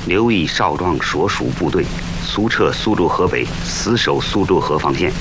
刘毅少壮所属部队速撤苏州河北，死守苏州河防线。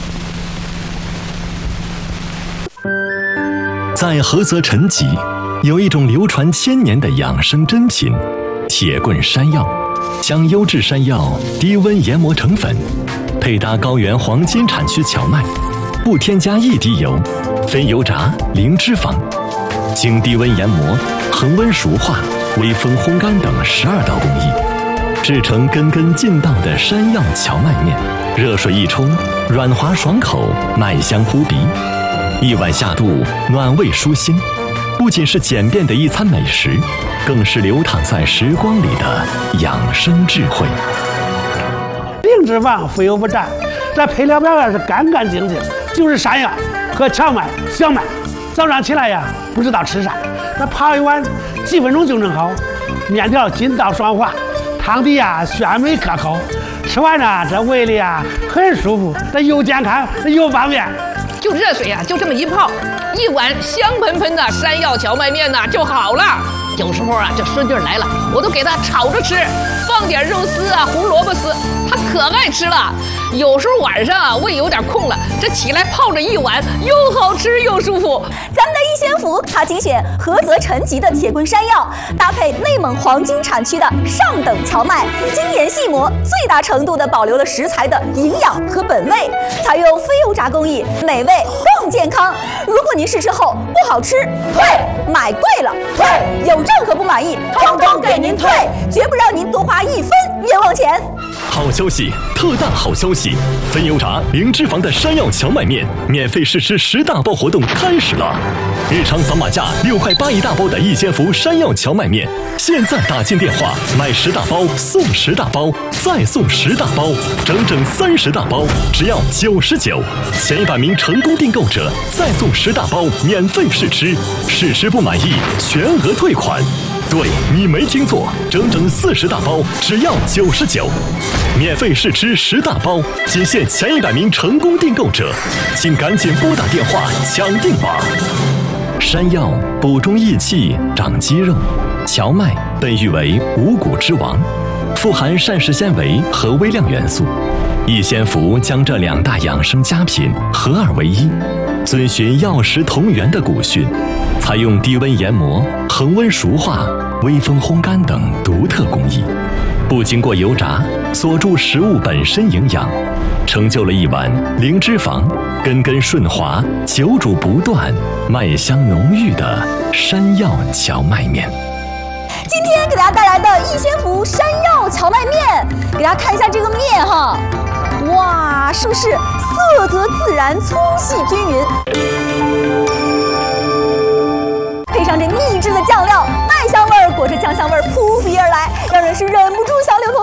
在菏泽陈集，有一种流传千年的养生珍品——铁棍山药。将优质山药低温研磨成粉，配搭高原黄金产区荞麦，不添加一滴油，非油炸，零脂肪，经低温研磨、恒温熟化、微风烘干等12道工艺，制成根根劲道的山药荞麦面。热水一冲，软滑爽口，麦香扑鼻，一碗下肚，暖胃舒心。不仅是简便的一餐美食，更是流淌在时光里的养生智慧。 零脂肪，非油不蘸，这配料表是干干净净，就是山药和荞麦、小麦。早上起来呀，不知道吃啥，这泡一碗几分钟就能好。面条筋道爽滑，汤底呀鲜美可口，吃完呢这胃里呀很舒服，这又健康又方便。 就热水呀，就这么一泡，一碗香喷喷的山药荞麦面呐就好了。有时候啊，这孙女来了，我都给她炒着吃，放点肉丝啊、胡萝卜丝，她可爱吃了。有时候晚上啊，胃有点空了，这起来泡着一碗，又好吃又舒服。 咱们的一仙福，它精选菏泽陈集的铁棍山药，搭配内蒙黄金产区的上等荞麦，精研细磨，最大程度地保留了食材的营养和本味，采用非油炸工艺，美味更健康。如果您试吃后不好吃，退；买贵了，退；有任何不满意，统统给您退，绝不让您多花1分冤枉钱。 好消息，特大好消息！非油炸、零脂肪的山药荞麦面免费试吃10大包活动开始了！日常扫码价6块8一大包的一仙福山药荞麦面，现在打进电话买10大包送10大包，再送10大包，整整30大包，只要99。前100名成功订购者再送10大包免费试吃，试吃不满意全额退款。对，你没听错，整整40大包，只要99，免费试吃10大包，仅限前100名成功订购者，请赶紧拨打电话抢订吧。山药补中益气，长肌肉；荞麦被誉为五谷之王，富含膳食纤维和微量元素。一仙福将这2大养生佳品合二为一，遵循药食同源的古训，采用低温研磨、恒温熟化、微风烘干等独特工艺，不经过油炸，锁住食物本身营养，成就了一碗零脂肪、根根顺滑、久煮不断、麦香浓郁的山药荞麦面。 今天给大家带来的一仙福山药荞麦面，给大家看一下这个面哈，哇，是不是色泽自然、粗细均匀？配上这秘制的酱料，麦香味儿裹着酱香味儿扑鼻而来，让人是忍不住想流口